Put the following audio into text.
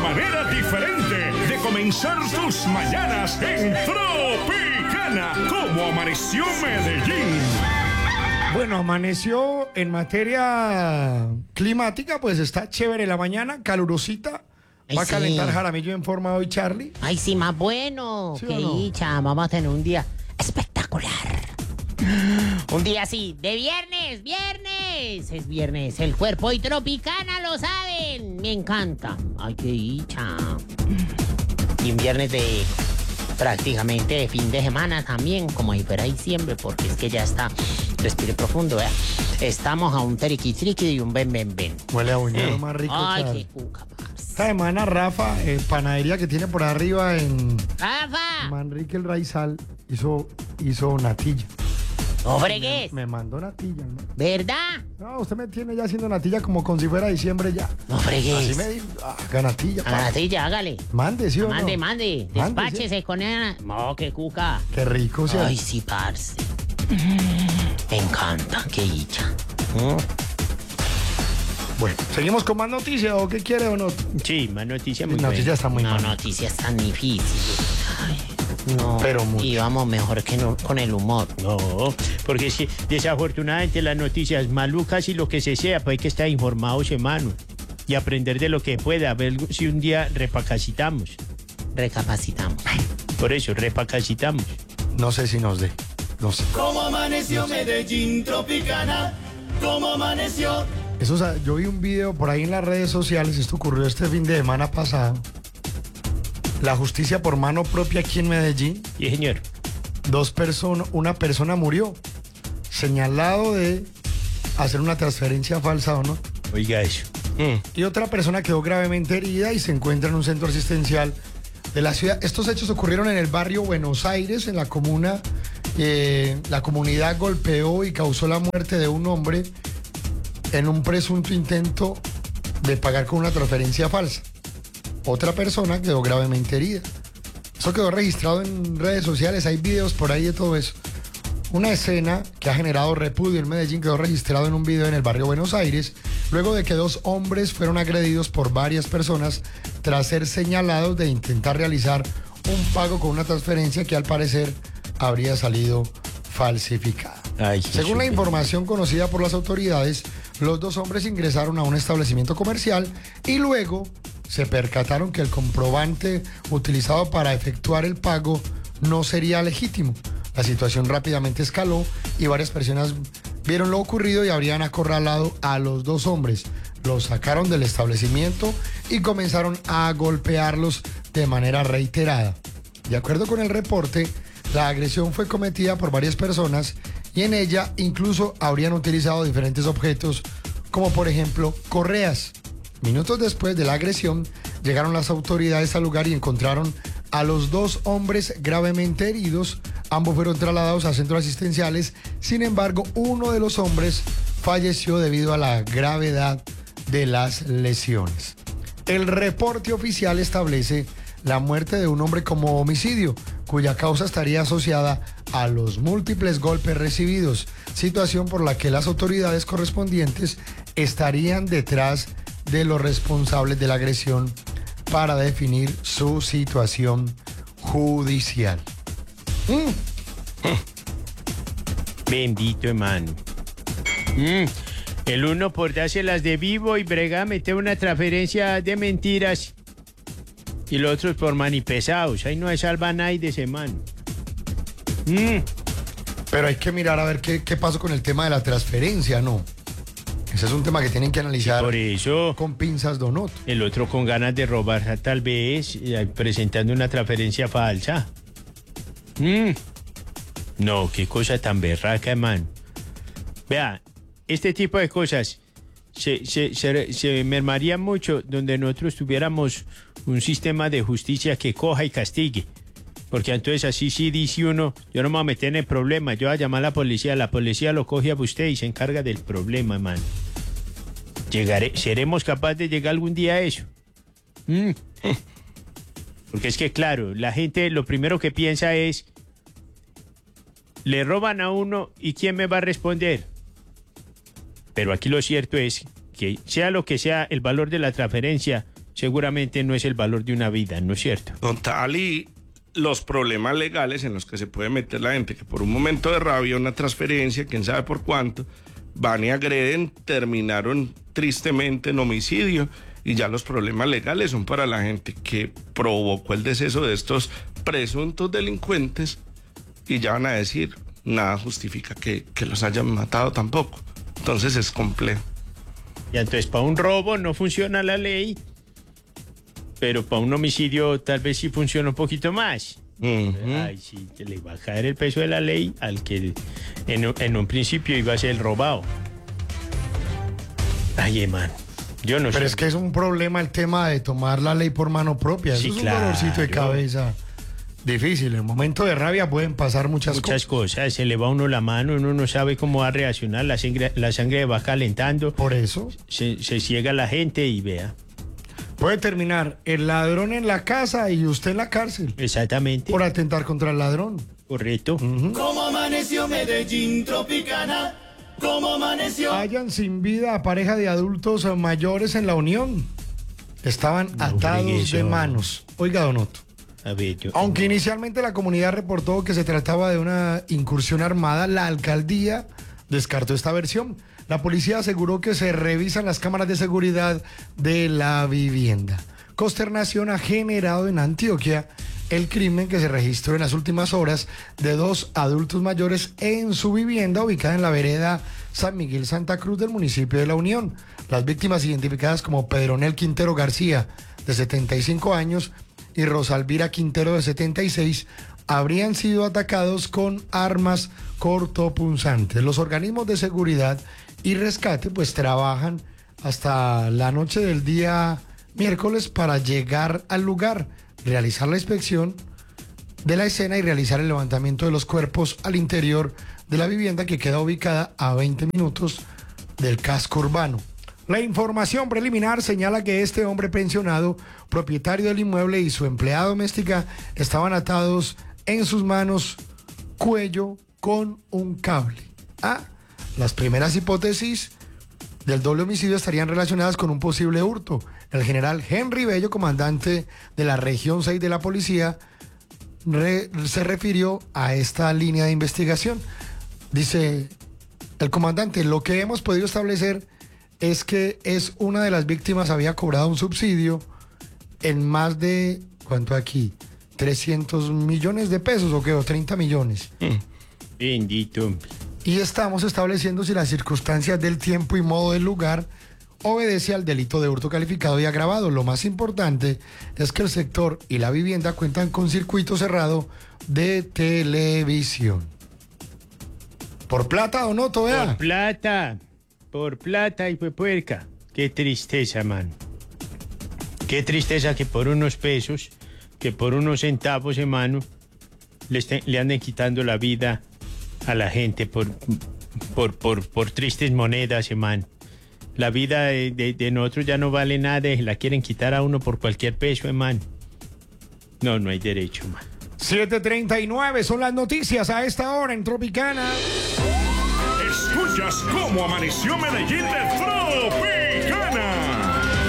manera diferente de comenzar tus mañanas en Tropicana. ¿Cómo amaneció Medellín? Bueno, amaneció en materia climática, pues está chévere la mañana, calurosita. Va a calentar Jaramillo en forma hoy, Charlie. Ay, sí, más bueno. ¿Sí Qué o no? dicha, vamos a tener un día espectacular. Un día así, de viernes, es viernes, el cuerpo y Tropicana lo saben, me encanta. Ay, qué dicha. Y un viernes de prácticamente de fin de semana también, como si fuera diciembre, porque es que ya está, respire profundo, ¿eh? Estamos a un periquitriqui y un ven. Huele a buñuelo más rico, Ay, Charlie. qué cuca, parce. Esta semana, Rafa, panadería que tiene por arriba en ¡Rafa! Manrique el Raizal, hizo natilla. ¡No fregues! Me mandó natilla, ¿no? ¿Verdad? No, usted me tiene ya haciendo natilla como si fuera diciembre ya. ¡No Así fregues! me dijo, haga natilla. A la natilla, hágale. Mande, ¿sí o no? Mande. Despáchese con ella. No, qué cuca. Qué rico, o sea. Ay, sí, parce. Me encanta, qué dicha. Bueno, ¿seguimos con más noticias o qué quiere o no? Sí, más noticias muy La noticia buenas. está muy No, mal. noticias tan difíciles. Ay, no. Pero mucho. Y vamos mejor que no, con el humor. No, porque es que desafortunadamente las noticias malucas y lo que se sea, pues hay que estar informados, hermano. Y aprender de lo que pueda, a ver si un día repacacitamos. Recapacitamos. Por eso, repacacitamos. No sé si nos dé. No sé. ¿Cómo amaneció Medellín Tropicana? ¿Cómo amaneció? Eso, o sea, yo vi un video por ahí en las redes sociales, esto ocurrió este fin de semana pasado. La justicia por mano propia aquí en Medellín. Sí, señor. Una persona murió, señalado de hacer una transferencia falsa o no. Oiga eso. Y otra persona quedó gravemente herida y se encuentra en un centro asistencial de la ciudad. Estos hechos ocurrieron en el barrio Buenos Aires, en la comuna. La comunidad golpeó y causó la muerte de un hombre en un presunto intento de pagar con una transferencia falsa. Otra persona quedó gravemente herida. Eso quedó registrado en redes sociales, hay videos por ahí de todo eso. Una escena que ha generado repudio en Medellín quedó registrado en un video en el barrio Buenos Aires, luego de que dos hombres fueron agredidos por varias personas tras ser señalados de intentar realizar un pago con una transferencia que al parecer habría salido falsificada. Ay, Según la información conocida por las autoridades, los dos hombres ingresaron a un establecimiento comercial y luego se percataron que el comprobante utilizado para efectuar el pago no sería legítimo. La situación rápidamente escaló y varias personas vieron lo ocurrido y habrían acorralado a los dos hombres. Los sacaron del establecimiento y comenzaron a golpearlos de manera reiterada. De acuerdo con el reporte, la agresión fue cometida por varias personas y en ella incluso habrían utilizado diferentes objetos, como por ejemplo correas. Minutos después de la agresión, llegaron las autoridades al lugar y encontraron a los dos hombres gravemente heridos. Ambos fueron trasladados a centros asistenciales. Sin embargo, uno de los hombres falleció debido a la gravedad de las lesiones. El reporte oficial establece la muerte de un hombre como homicidio, cuya causa estaría asociada a los múltiples golpes recibidos, situación por la que las autoridades correspondientes estarían detrás de los responsables de la agresión para definir su situación judicial. Bendito, hermano. El uno por dárselas de vivo y brega meter una transferencia de mentiras. Y los otros por manipesados. Ahí no se salva nadie de ese man. Pero hay que mirar a ver qué pasó con el tema de la transferencia, ¿no? Ese es un tema que tienen que analizar Por eso, con pinzas, Donoto. el otro con ganas de robar, tal vez, presentando una transferencia falsa. No, qué cosa tan berraca, hermano. Vea, este tipo de cosas se mermaría mucho donde nosotros tuviéramos un sistema de justicia que coja y castigue. Porque entonces así sí dice uno, yo no me voy a meter en el problema, yo voy a llamar a la policía lo coge a usted y se encarga del problema, hermano. ¿Seremos capaces de llegar algún día a eso? Porque es que, claro, la gente lo primero que piensa es, le roban a uno y ¿quién me va a responder? Pero aquí lo cierto es que sea lo que sea el valor de la transferencia, seguramente no es el valor de una vida, ¿no es cierto? Total, y los problemas legales en los que se puede meter la gente, que por un momento de rabia, una transferencia, quién sabe por cuánto, van y agreden, terminaron tristemente en homicidio, y ya los problemas legales son para la gente que provocó el deceso de estos presuntos delincuentes, y ya van a decir, nada justifica que los hayan matado tampoco. Entonces es complejo. Y entonces para un robo no funciona la ley, pero para un homicidio tal vez sí funciona un poquito más. Ay, sí, que le va a caer el peso de la ley al que en un principio iba a ser el robado. Ay, hermano, yo no sé. Pero es que es un problema el tema de tomar la ley por mano propia. Eso Sí, es un claro. dolorcito de cabeza difícil. En el momento de rabia pueden pasar muchas cosas. Se le va a uno la mano, uno no sabe cómo va a reaccionar, la sangre va calentando. Por eso Se ciega la gente y vea. puede terminar el ladrón en la casa y usted en la cárcel Exactamente. por atentar contra el ladrón. Correcto. Como amaneció Medellín Tropicana, como amaneció. Hallan sin vida a pareja de adultos mayores en la Unión. Estaban atados fregué de eso. manos. Oiga, don Otto. A ver, yo. Aunque inicialmente la comunidad reportó que se trataba de una incursión armada, la alcaldía descartó esta versión. La policía aseguró que se revisan las cámaras de seguridad de la vivienda. Consternación ha generado en Antioquia el crimen que se registró en las últimas horas de 2 adultos mayores en su vivienda ubicada en la vereda San Miguel Santa Cruz del municipio de La Unión. Las víctimas identificadas como Pedronel Quintero García, de 75 años, y Rosalvira Quintero, de 76, habrían sido atacados con armas cortopunzantes. Los organismos de seguridad y rescate pues trabajan hasta la noche del día miércoles para llegar al lugar, realizar la inspección de la escena y realizar el levantamiento de los cuerpos al interior de la vivienda, que queda ubicada a 20 minutos del casco urbano. La información preliminar señala que este hombre pensionado, propietario del inmueble, y su empleada doméstica estaban atados en sus manos, cuello, con un cable. Las primeras hipótesis del doble homicidio estarían relacionadas con un posible hurto. El general Henry Bello, comandante de la región 6 de la policía, se refirió a esta línea de investigación. Dice el comandante: lo que hemos podido establecer es que una de las víctimas había cobrado un subsidio en más de, ¿cuánto aquí? 300 millones de pesos, ¿o qué? ¿O 30 millones? Bendito. Y estamos estableciendo si las circunstancias del tiempo y modo del lugar obedece al delito de hurto calificado y agravado. Lo más importante es que el sector y la vivienda cuentan con circuito cerrado de televisión. Por plata, ¿o no, Toea? Por plata y puerca. Qué tristeza, man. Qué tristeza que por unos pesos, que por unos centavos, hermano, le anden quitando la vida a la gente por tristes monedas, hermano. La vida de nosotros ya no vale nada, la quieren quitar a uno por cualquier peso, hermano. No hay derecho, man. 7:39 son las noticias a esta hora en Tropicana. Escuchas cómo amaneció Medellín de Tropicana.